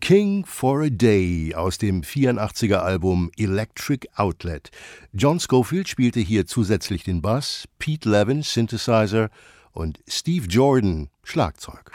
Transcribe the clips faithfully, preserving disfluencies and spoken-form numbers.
King for a Day aus dem vierundachtziger Album Electric Outlet. John Scofield spielte hier zusätzlich den Bass, Pete Levin Synthesizer und Steve Jordan Schlagzeug.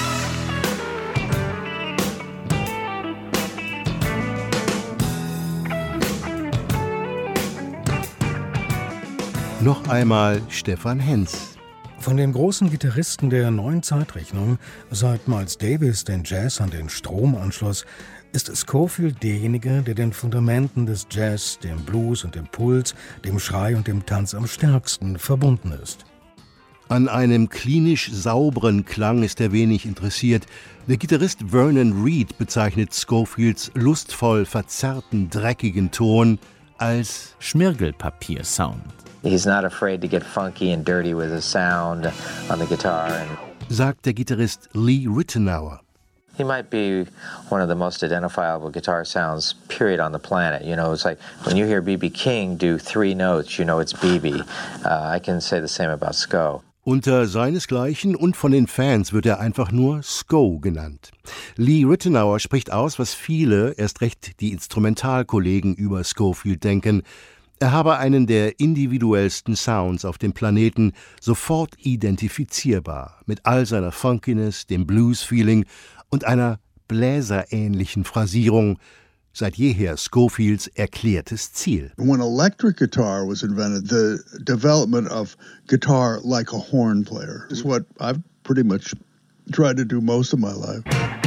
Noch einmal Stefan Henz. Von den großen Gitarristen der neuen Zeitrechnung, seit Miles Davis den Jazz an den Strom anschloss, ist Scofield derjenige, der den Fundamenten des Jazz, dem Blues und dem Puls, dem Schrei und dem Tanz am stärksten verbunden ist. An einem klinisch sauberen Klang ist er wenig interessiert. Der Gitarrist Vernon Reid bezeichnet Scofields lustvoll verzerrten, dreckigen Ton als Schmirgelpapier-Sound. He's not afraid to get funky and dirty with his sound on the guitar. And sagt der Gitarrist Lee Ritenour. He might be one of the most identifiable guitar sounds, period, on the planet. You know, it's like when you hear B B King do three notes, you know it's B B. Uh, I can say the same about Sco. Unter seinesgleichen und von den Fans wird er einfach nur Sco genannt. Lee Ritenour spricht aus, was viele, erst recht die Instrumentalkollegen über Scofield denken. Er habe einen der individuellsten Sounds auf dem Planeten, sofort identifizierbar, mit all seiner Funkiness, dem Blues-Feeling und einer bläserähnlichen Phrasierung, seit jeher Scofields erklärtes Ziel. When electric guitar was invented, the development of guitar like a horn player is what I've pretty much tried to do most of my life.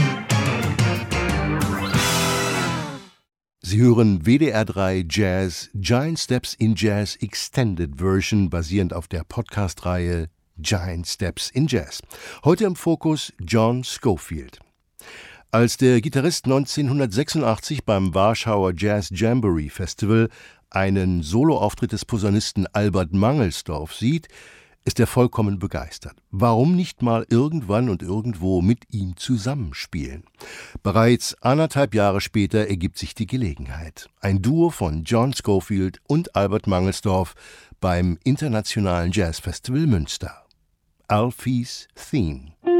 Sie hören W D R drei Jazz, Giant Steps in Jazz Extended Version, basierend auf der Podcast-Reihe Giant Steps in Jazz. Heute im Fokus John Scofield. Als der Gitarrist neunzehnhundertsechsundachtzig beim Warschauer Jazz Jamboree Festival einen Soloauftritt des Posaunisten Albert Mangelsdorff sieht, ist er vollkommen begeistert. Warum nicht mal irgendwann und irgendwo mit ihm zusammenspielen? Bereits anderthalb Jahre später ergibt sich die Gelegenheit. Ein Duo von John Scofield und Albert Mangelsdorff beim Internationalen Jazzfestival Münster. Alfie's Theme.